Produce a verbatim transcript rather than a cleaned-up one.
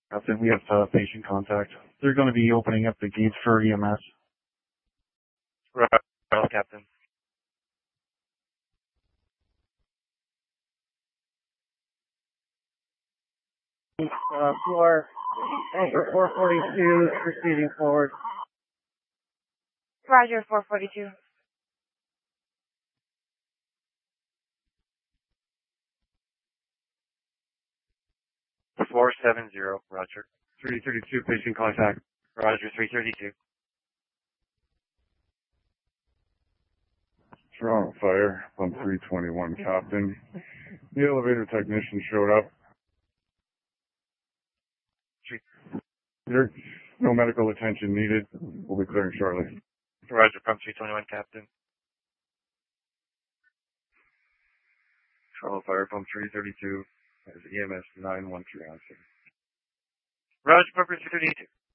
Captain, we have uh, patient contact. They're going to be opening up the gates for E M S. Right, Captain. Uh, floor, Anchor four forty-two, proceeding forward. Roger, four forty-two. four seventy, Roger. three thirty-two, patient contact. Roger, three thirty-two. Toronto Fire, pump three twenty-one, Captain. The elevator technician showed up. There, no medical attention needed. We'll be clearing shortly. Roger, pump three twenty-one, Captain. Toronto Fire, pump three thirty-two, has E M S nine one three on scene. Roger, pump three thirty-two.